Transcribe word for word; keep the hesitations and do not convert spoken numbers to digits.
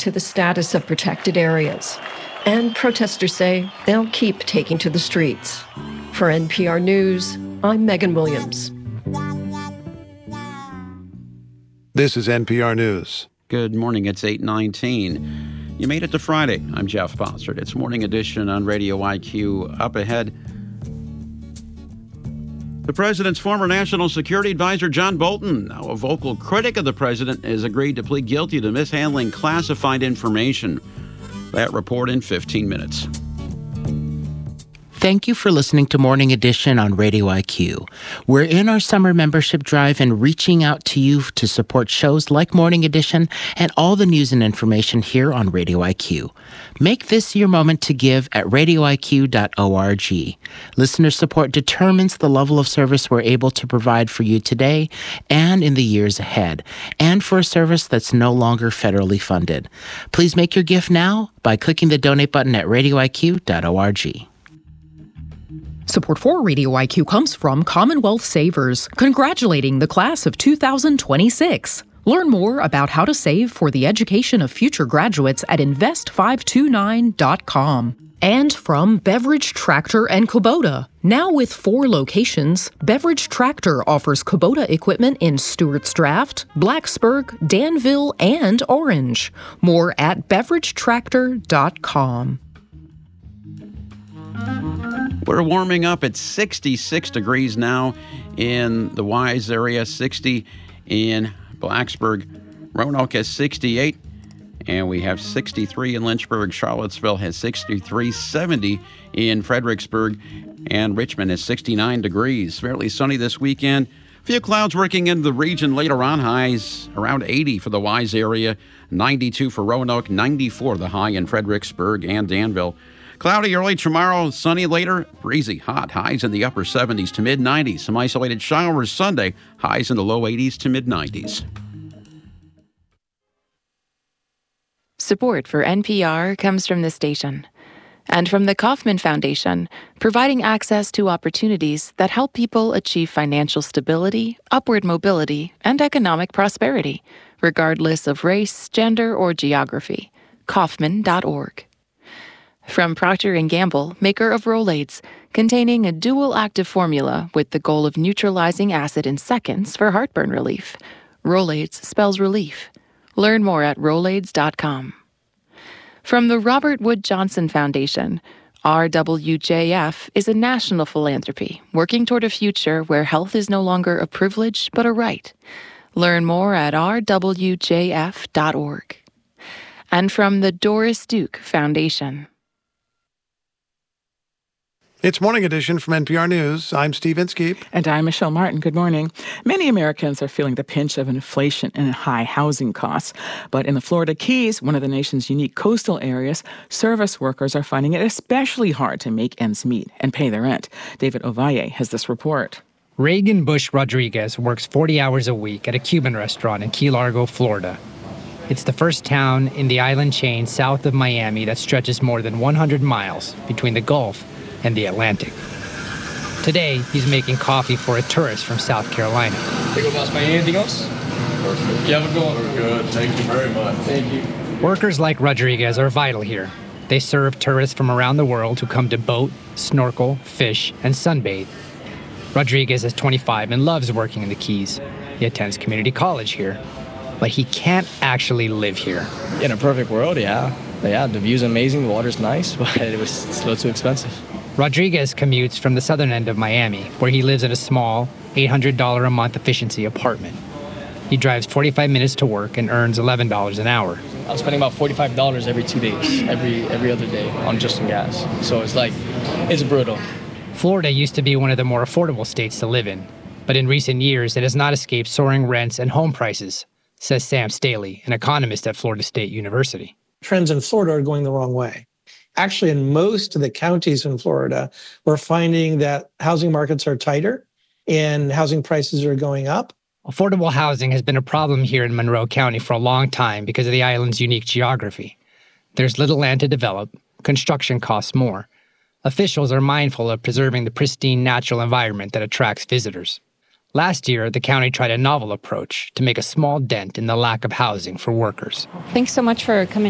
to the status of protected areas. And protesters say they'll keep taking to the streets. For N P R News, I'm Megan Williams. This is N P R News. Good morning. It's eight nineteen. You made it to Friday. I'm Jeff Bossert. It's Morning Edition on Radio I Q. Up ahead, the president's former national security advisor, John Bolton, now a vocal critic of the president, has agreed to plead guilty to mishandling classified information. That report in fifteen minutes. Thank you for listening to Morning Edition on Radio I Q. We're in our summer membership drive and reaching out to you to support shows like Morning Edition and all the news and information here on Radio I Q. Make this your moment to give at radio I Q dot org. Listener support determines the level of service we're able to provide for you today and in the years ahead, and for a service that's no longer federally funded. Please make your gift now by clicking the donate button at radio I Q dot org. Support for Radio I Q comes from Commonwealth Savers, congratulating the class of two thousand twenty-six. Learn more about how to save for the education of future graduates at invest five two nine dot com. And from Beverage Tractor and Kubota. Now with four locations, Beverage Tractor offers Kubota equipment in Stewart's Draft, Blacksburg, Danville, and Orange. More at beverage tractor dot com. We're warming up at sixty-six degrees now in the Wise area, sixty in Blacksburg. Roanoke has sixty-eight, and we have sixty-three in Lynchburg. Charlottesville has sixty-three, seventy in Fredericksburg, and Richmond has sixty-nine degrees. Fairly sunny this weekend. A few clouds working into the region later on. Highs around eighty for the Wise area, ninety-two for Roanoke, ninety-four the high in Fredericksburg and Danville. Cloudy early tomorrow, sunny later, breezy, hot, highs in the upper seventies to mid nineties. Some isolated showers Sunday, highs in the low eighties to mid nineties. Support for N P R comes from the station and from the Kauffman Foundation, providing access to opportunities that help people achieve financial stability, upward mobility, and economic prosperity, regardless of race, gender, or geography. Kauffman dot org. From Procter and Gamble, maker of Rolaids, containing a dual active formula with the goal of neutralizing acid in seconds for heartburn relief. Rolaids spells relief. Learn more at rolaids dot com. From the Robert Wood Johnson Foundation, R W J F is a national philanthropy working toward a future where health is no longer a privilege but a right. Learn more at r w j f dot org. And from the Doris Duke Foundation. It's Morning Edition from N P R News. I'm Steve Inskeep. And I'm Michelle Martin. Good morning. Many Americans are feeling the pinch of inflation and high housing costs. But in the Florida Keys, one of the nation's unique coastal areas, service workers are finding it especially hard to make ends meet and pay their rent. David Ovalle has this report. Reagan Bush Rodriguez works forty hours a week at a Cuban restaurant in Key Largo, Florida. It's the first town in the island chain south of Miami that stretches more than one hundred miles between the Gulf and the Atlantic. Today, he's making coffee for a tourist from South Carolina. Hey, boss, man, anything else? Perfect. You have a good one? Good. Thank you very much. Thank you. Workers like Rodriguez are vital here. They serve tourists from around the world who come to boat, snorkel, fish, and sunbathe. Rodriguez is twenty-five and loves working in the Keys. He attends community college here, but he can't actually live here. In a perfect world, yeah. Yeah, the view's amazing, the water's nice, but it was it's a little too expensive. Rodriguez commutes from the southern end of Miami, where he lives in a small, eight hundred dollars a month efficiency apartment. He drives forty-five minutes to work and earns eleven dollars an hour. I'm spending about forty-five dollars every two days, every every other day on just on gas. So it's like, it's brutal. Florida used to be one of the more affordable states to live in, but in recent years it has not escaped soaring rents and home prices, says Sam Staley, an economist at Florida State University. Trends in Florida are going the wrong way. Actually, in most of the counties in Florida, we're finding that housing markets are tighter and housing prices are going up. Affordable housing has been a problem here in Monroe County for a long time because of the island's unique geography. There's little land to develop, construction costs more. Officials are mindful of preserving the pristine natural environment that attracts visitors. Last year, the county tried a novel approach to make a small dent in the lack of housing for workers. Thanks so much for coming